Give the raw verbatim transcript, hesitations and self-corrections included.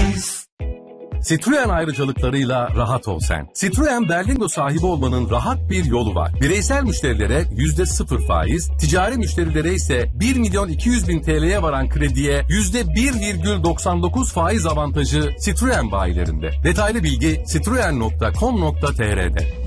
biz. Citroen ayrıcalıklarıyla rahat ol sen. Citroen Berlingo sahibi olmanın rahat bir yolu var. Bireysel müşterilere yüzde sıfır faiz, ticari müşterilere ise bir milyon iki yüz bin T L'ye varan krediye yüzde bir virgül doksan dokuz faiz avantajı Citroen bayilerinde. Detaylı bilgi citroen nokta com nokta tr'de.